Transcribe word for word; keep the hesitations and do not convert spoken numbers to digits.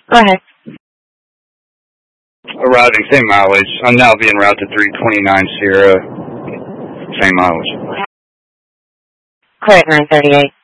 Go ahead. Arriving, same mileage. I'm now being routed to three twenty-nine Sierra. Same mileage. Clear at nine thirty-eight.